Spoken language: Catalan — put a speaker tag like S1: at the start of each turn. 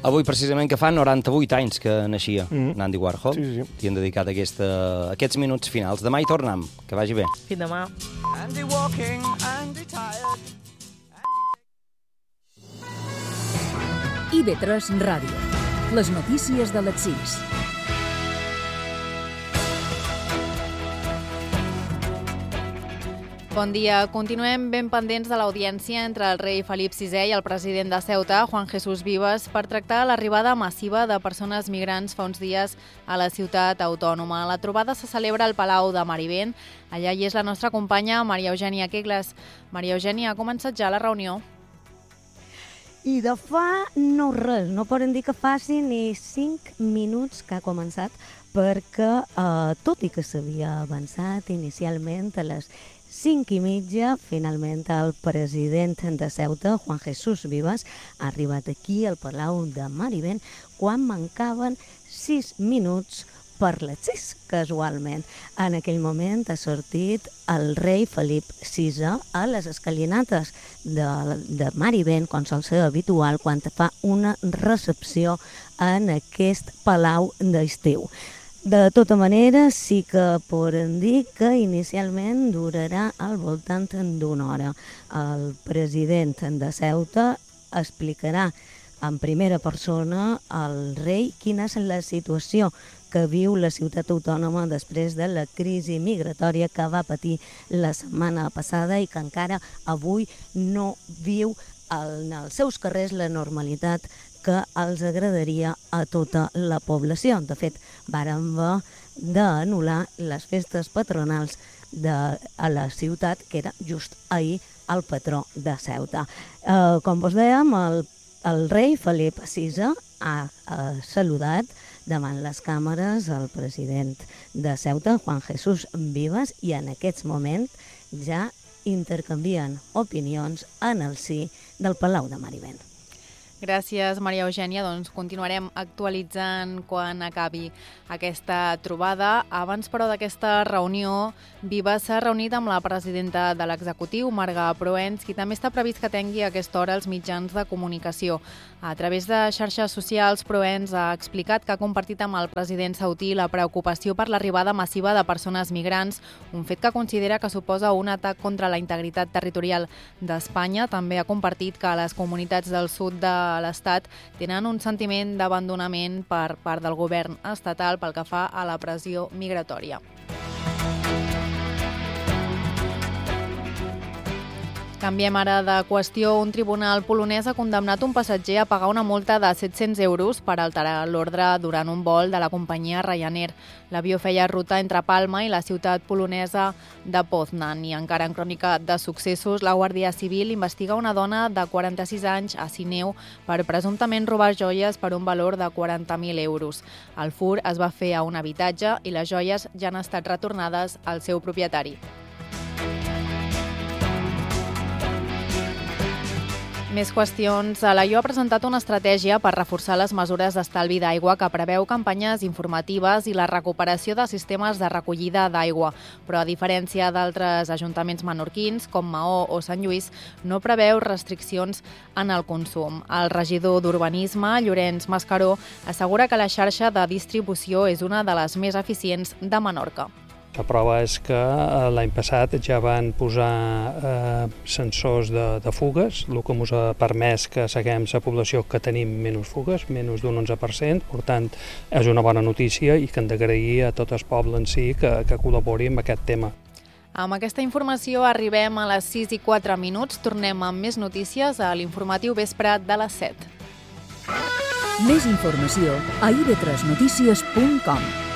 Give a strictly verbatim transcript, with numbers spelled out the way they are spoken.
S1: Avui, precisament, que fa noranta-vuit anys que naixia
S2: Mm.
S1: Andy Warhol.
S2: Sí, sí.
S1: T'hi hem dedicat aquesta, aquests minuts finals. Demà hi tornem. Que vagi bé.
S3: Fins demà.
S4: Andy walking, Andy tired.
S5: I V tres Ràdio. Les notícies de les sis.
S6: Bon dia. Continuem ben pendents de l'audiència entre el rei Felip sisè i el president de Ceuta, Juan Jesús Vives, per tractar l'arribada massiva de persones migrants fa uns dies a la ciutat autònoma. La trobada se celebra al Palau de Marivent. Allà hi és la nostra companya Maria Eugènia Quegles. Maria Eugènia, ha començat ja la reunió?
S7: I de fa no res, no poden dir que faci ni cinc minuts que ha començat, perquè eh, tot i que s'havia avançat inicialment a les cinc i mitja, finalment el president de Ceuta, Juan Jesús Vives, ha arribat aquí al Palau de Marivent quan mancaven sis minuts per les sis, casualment. En aquell moment ha sortit el rei Felip sisè a les escalinates de, de Marivent, com sol ser habitual, quan fa una recepció en aquest palau d'estiu. De tota manera, sí que podem dir que inicialment durarà al voltant d'una hora. El president de Ceuta explicarà en primera persona al rei quina és la situació que viu la ciutat autònoma després de la crisi migratòria que va patir la setmana passada i que encara avui no viu en els seus carrers la normalitat que els agradaria a tota la població. De fet, vàrem haver d'anul·lar les festes patronals de, a la ciutat, que era just ahir el patró de Ceuta. Eh, com vos dèiem, el, el rei Felip sisè ha, ha saludat davant les càmeres el president de Ceuta, Juan Jesús Vives, i en aquests moments ja intercanvien opinions en el si del Palau de Marivent.
S6: Gràcies, Maria Eugènia. Doncs continuarem actualitzant quan acabi aquesta trobada. Abans, però, d'aquesta reunió, Vives s'ha reunit amb la presidenta de l'executiu, Marga Proens, qui també està previst que tengui a aquesta hora els mitjans de comunicació. A través de xarxes socials, Proens ha explicat que ha compartit amb el president saudí la preocupació per l'arribada massiva de persones migrants, un fet que considera que suposa un atac contra la integritat territorial d'Espanya. També ha compartit que les comunitats del sud de l'Estat tenen un sentiment d'abandonament per part del govern estatal pel que fa a la pressió migratòria. Canviem ara de qüestió. Un tribunal polonès ha condemnat un passatger a pagar una multa de set-cents euros per alterar l'ordre durant un vol de la companyia Ryanair. L'avió feia ruta entre Palma i la ciutat polonesa de Poznan. I encara en crònica de successos, la Guàrdia Civil investiga una dona de quaranta-sis anys a Sineu per presumptament robar joies per un valor de quaranta mil euros. El fur es va fer a un habitatge i les joies ja han estat retornades al seu propietari. Més qüestions. Alaior ha presentat una estratègia per reforçar les mesures d'estalvi d'aigua que preveu campanyes informatives i la recuperació de sistemes de recollida d'aigua. Però, a diferència d'altres ajuntaments menorquins, com Maó o Sant Lluís, no preveu restriccions en el consum. El regidor d'Urbanisme, Llorenç Mascaró, assegura que la xarxa de distribució és una de les més eficients de Menorca.
S2: La prova és que l'any passat ja van posar eh, sensors de, de fugues, el que ens ha permès que seguem la població que tenim menys fugues, menys d'un onze per cent. Per tant, és una bona notícia i que hem d'agrair a tot el poble en si que, que col·labori amb aquest tema.
S6: Amb aquesta informació arribem a les sis i quatre minuts. Tornem amb més notícies a l'informatiu vespre de les set.
S5: Més informació a i v tres notícies punt com.